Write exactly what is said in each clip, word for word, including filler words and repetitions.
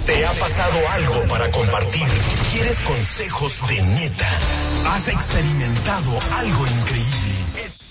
¿Te ha pasado algo para compartir? ¿Quieres consejos de neta? ¿Has experimentado algo increíble? Es...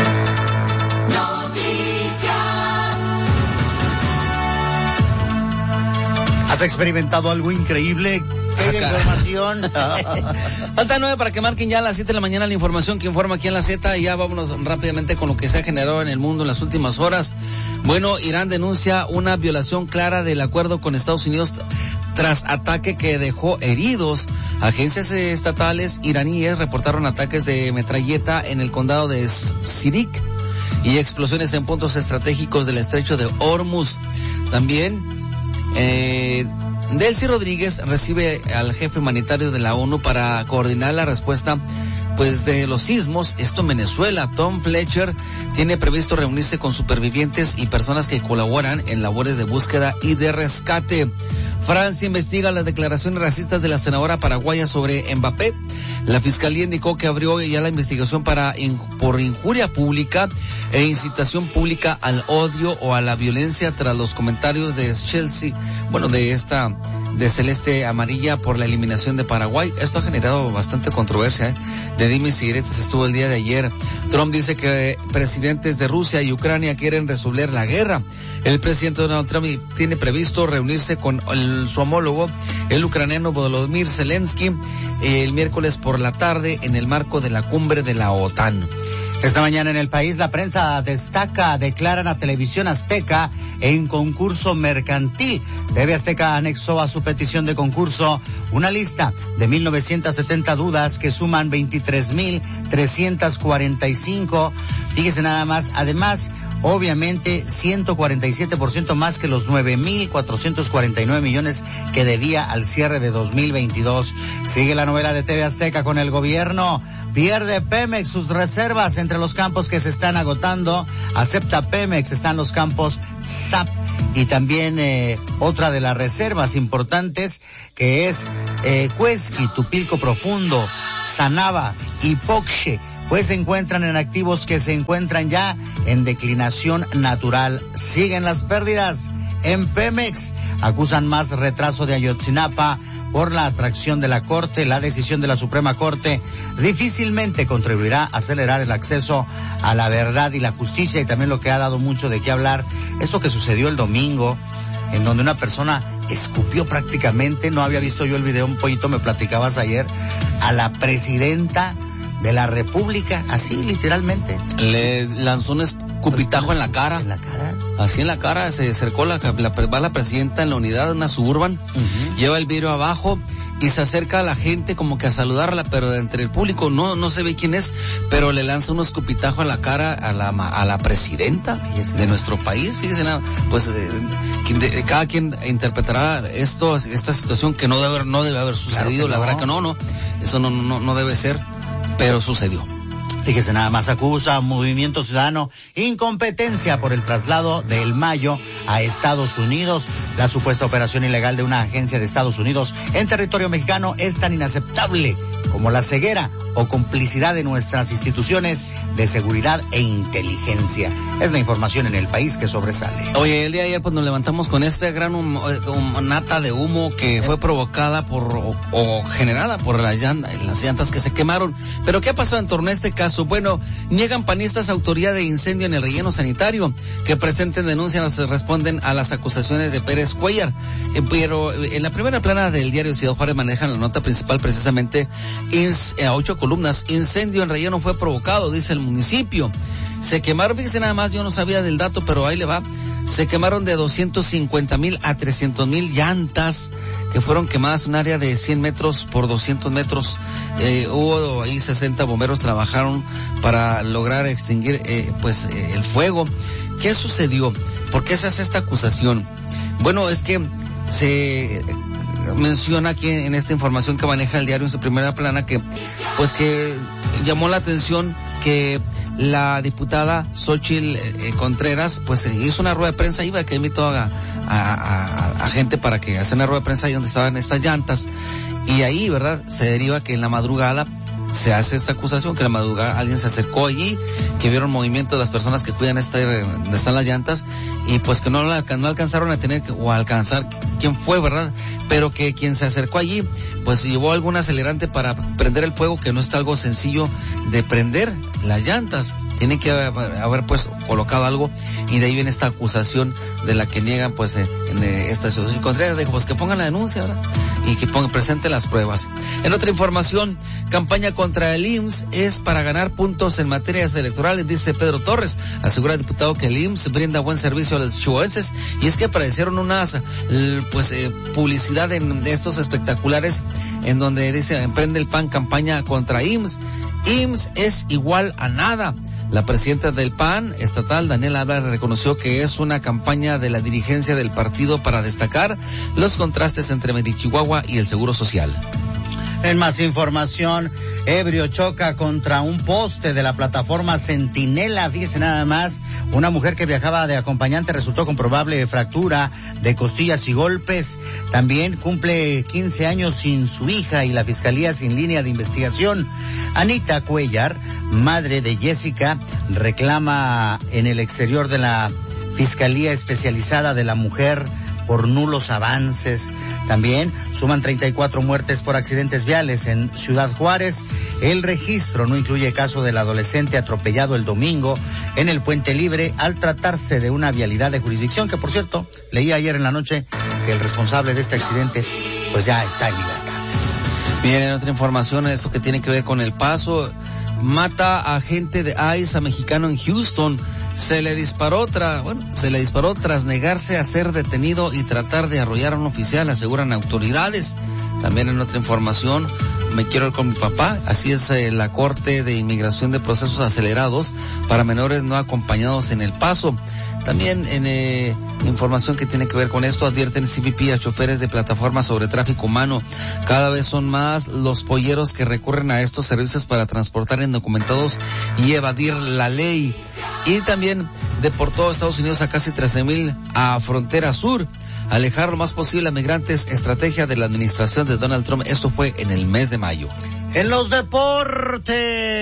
¿Has experimentado algo increíble? ¿Qué información? Falta nueve para que marquen ya a las siete de la mañana la información que informa aquí en la Z, y ya vámonos rápidamente con lo que se ha generado en el mundo en las últimas horas. Bueno, Irán denuncia una violación clara del acuerdo con Estados Unidos tras ataque que dejó heridos. Agencias estatales iraníes reportaron ataques de metralleta en el condado de Sirik y explosiones en puntos estratégicos del estrecho de Hormuz. También eh, Delcy Rodríguez recibe al jefe humanitario de la ONU para coordinar la respuesta pues de los sismos, esto en Venezuela. Tom Fletcher tiene previsto reunirse con supervivientes y personas que colaboran en labores de búsqueda y de rescate. Francia investiga las declaraciones racistas de la senadora paraguaya sobre Mbappé. La fiscalía indicó que abrió ya la investigación para in, por injuria pública e incitación pública al odio o a la violencia tras los comentarios de Chelsea, bueno, de esta de Celeste Amarilla por la eliminación de Paraguay. Esto ha generado bastante controversia, ¿eh? De dimes y diretes estuvo el día de ayer. Trump dice que presidentes de Rusia y Ucrania quieren resolver la guerra. El presidente Donald Trump tiene previsto reunirse con el, su homólogo, el ucraniano Volodymyr Zelensky, el miércoles por la tarde en el marco de la cumbre de la OTAN. Esta mañana en El País la prensa destaca, declaran a Televisión Azteca en concurso mercantil. T V Azteca anexó a su petición de concurso una lista de mil novecientas setenta dudas que suman veintitrés mil trescientos cuarenta y cinco. Fíjese nada más, además, obviamente ciento cuarenta y siete por ciento más que los nueve mil cuatrocientos cuarenta y nueve millones que debía al cierre de dos mil veintidós. Sigue la novela de T V Azteca con el gobierno. Pierde Pemex sus reservas entre los campos que se están agotando. Acepta Pemex, están los campos S A P. Y también eh, otra de las reservas importantes que es eh, Cuesqui, Tupilco Profundo, Sanaba y Poxe, pues se encuentran en activos que se encuentran ya en declinación natural. Siguen las pérdidas en Pemex. Acusan más retraso de Ayotzinapa por la atracción de la Corte. La decisión de la Suprema Corte difícilmente contribuirá a acelerar el acceso a la verdad y la justicia. Y también lo que ha dado mucho de qué hablar, esto que sucedió el domingo, en donde una persona escupió prácticamente, no había visto yo el video, un poquito me platicabas ayer, a la presidenta de la República, así literalmente. Le lanzó un escupitajo en la cara. En la cara. Así en la cara, se acercó la, la, va la presidenta en la unidad, una Suburban, uh-huh. Lleva el vidrio abajo y se acerca a la gente como que a saludarla, pero de entre el público no no se ve quién es, pero le lanza un escupitajo en la cara a la a la presidenta de nuestro país. Fíjese nada, pues eh, de, cada quien interpretará esto, esta situación que no debe haber, no debe haber sucedido, claro la no. verdad que no, no, eso no no no debe ser. Pero sucedió. Fíjese nada más, acusa Movimiento Ciudadano incompetencia por el traslado de El Mayo a Estados Unidos. La supuesta operación ilegal de una agencia de Estados Unidos en territorio mexicano es tan inaceptable como la ceguera o complicidad de nuestras instituciones de seguridad e inteligencia. Es la información en El País que sobresale. Oye, el día de ayer pues nos levantamos con esta gran hum, hum, nata de humo que fue provocada por o, o generada por la llanta, las llantas que se quemaron. Pero ¿qué ha pasado en torno a este caso? Bueno, niegan panistas autoría de incendio en el relleno sanitario. Que presenten denuncias responden a las acusaciones de Pérez Cuellar. Eh, pero en la primera plana del diario Ciudad Juárez manejan la nota principal precisamente ins, a ocho columnas. Incendio en relleno fue provocado, dice el municipio. Se quemaron, fíjese nada más, yo no sabía del dato, pero ahí le va. Se quemaron de doscientos cincuenta mil a trescientos mil llantas que fueron quemadas en un área de cien metros por doscientos metros. Eh, hubo ahí sesenta bomberos trabajaron para lograr extinguir eh, pues eh, el fuego. ¿Qué sucedió? ¿Por qué se hace esta acusación? Bueno, es que se menciona aquí en esta información que maneja el diario en su primera plana que pues que llamó la atención que la diputada Xóchitl eh, Contreras pues eh, hizo una rueda de prensa, iba que invitó a, a, a, a gente para que haga una rueda de prensa ahí donde estaban estas llantas, y ahí, ¿verdad?, se deriva que en la madrugada se hace esta acusación, que en la madrugada alguien se acercó allí, que vieron movimiento de las personas que cuidan esta, donde están las llantas, y pues que no, la, no alcanzaron a tener que, o a alcanzar quién fue, ¿verdad? Pero que quien se acercó allí, pues llevó algún acelerante para prender el fuego, que no está algo sencillo de prender las llantas. Tiene que haber, haber pues colocado algo, y de ahí viene esta acusación de la que niegan pues en, en esta situación. Contreras dijo pues que pongan la denuncia, ¿verdad? Y que pongan presente las pruebas. En otra información, campaña contra el I M S S es para ganar puntos en materias electorales, dice Pedro Torres. Asegura el diputado que el I M S S brinda buen servicio a los chihuahuenses, y es que aparecieron unas pues eh, publicidad en estos espectaculares en donde dice emprende el P A N campaña contra I M S S. I M S S es igual a nada. La presidenta del P A N estatal, Daniela Álvarez, reconoció que es una campaña de la dirigencia del partido para destacar los contrastes entre Medichihuahua y el Seguro Social. En más información, ebrio choca contra un poste de la plataforma Centinela. Fíjese nada más, una mujer que viajaba de acompañante resultó con probable fractura de costillas y golpes. También cumple quince años sin su hija y la fiscalía sin línea de investigación. Anita Cuellar, madre de Jessica, reclama en el exterior de la Fiscalía Especializada de la Mujer por nulos avances. También suman treinta y cuatro muertes por accidentes viales en Ciudad Juárez. El registro no incluye caso del adolescente atropellado el domingo en el Puente Libre al tratarse de una vialidad de jurisdicción, que por cierto, leí ayer en la noche que el responsable de este accidente pues ya está en libertad. Bien, en otra información, eso que tiene que ver con El Paso, mata a agente de I C E a mexicano en Houston. Se le disparó tras, bueno, se le disparó tras negarse a ser detenido y tratar de arrollar a un oficial, aseguran autoridades. También en otra información, me quiero ir con mi papá. Así es eh, la Corte de Inmigración de Procesos Acelerados para menores no acompañados en El Paso. También en eh, información que tiene que ver con esto, advierten C B P a choferes de plataformas sobre tráfico humano. Cada vez son más los polleros que recurren a estos servicios para transportar indocumentados y evadir la ley. Y también deportó a Estados Unidos a casi trece mil a frontera sur. Alejar lo más posible a migrantes, estrategia de la administración de Donald Trump. Esto fue en el mes de mayo. En los deportes.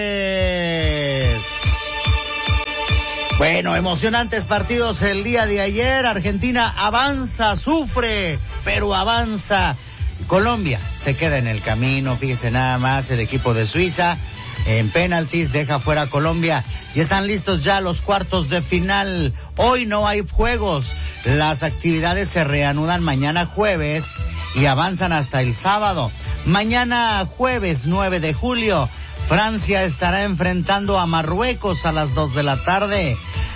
Bueno, emocionantes partidos el día de ayer. Argentina avanza, sufre, pero avanza. Colombia se queda en el camino, fíjese nada más, el equipo de Suiza en penaltis deja fuera a Colombia y están listos ya los cuartos de final. Hoy no hay juegos, las actividades se reanudan mañana jueves y avanzan hasta el sábado. Mañana jueves nueve de julio, Francia estará enfrentando a Marruecos a las dos de la tarde.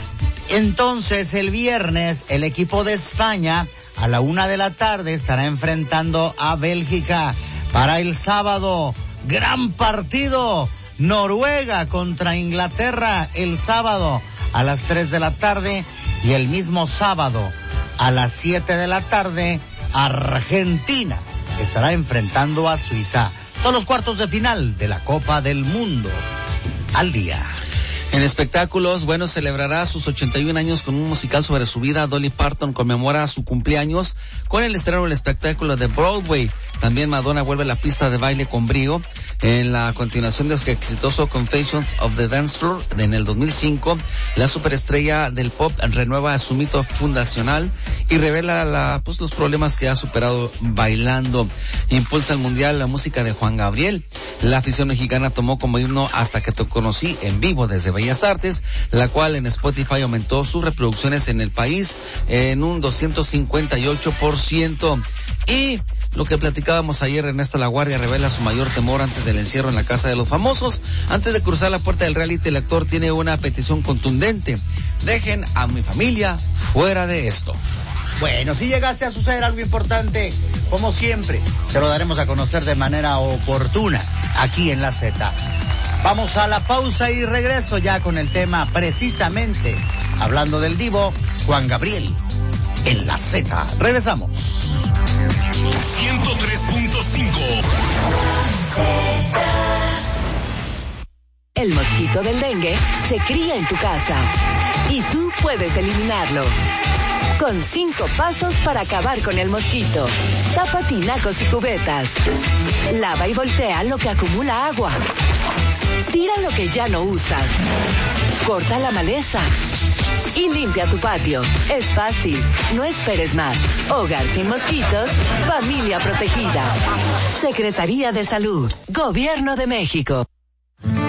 Entonces el viernes el equipo de España a la una de la tarde estará enfrentando a Bélgica. Para el sábado, gran partido, Noruega contra Inglaterra el sábado a las tres de la tarde, y el mismo sábado a las siete de la tarde Argentina estará enfrentando a Suiza. Son los cuartos de final de la Copa del Mundo. Al día. En espectáculos, bueno, celebrará sus ochenta y un años con un musical sobre su vida. Dolly Parton conmemora su cumpleaños con el estreno del espectáculo de Broadway. También Madonna vuelve a la pista de baile con brío en la continuación de su exitoso Confessions of the Dance Floor en el dos mil cinco. La superestrella del pop renueva su mito fundacional y revela la, pues, los problemas que ha superado bailando. Impulsa al mundial la música de Juan Gabriel. La afición mexicana tomó como himno Hasta que te conocí en vivo desde Bellas Artes, la cual en Spotify aumentó sus reproducciones en el país en un doscientos cincuenta y ocho por ciento. Y lo que platicábamos ayer, Ernesto La Guardia revela su mayor temor antes del encierro en la casa de los famosos. Antes de cruzar la puerta del reality, el actor tiene una petición contundente: dejen a mi familia fuera de esto. Bueno, si llegase a suceder algo importante, como siempre, te lo daremos a conocer de manera oportuna aquí en La Z. Vamos a la pausa y regreso ya con el tema, precisamente hablando del divo Juan Gabriel en La Z. Regresamos. ciento tres punto cinco. El mosquito del dengue se cría en tu casa y tú puedes eliminarlo. Con cinco pasos para acabar con el mosquito. Tapa tinacos y cubetas. Lava y voltea lo que acumula agua. Tira lo que ya no usas. Corta la maleza. y limpia tu patio. Es fácil, no esperes más. Hogar sin mosquitos, familia protegida. Secretaría de Salud, Gobierno de México.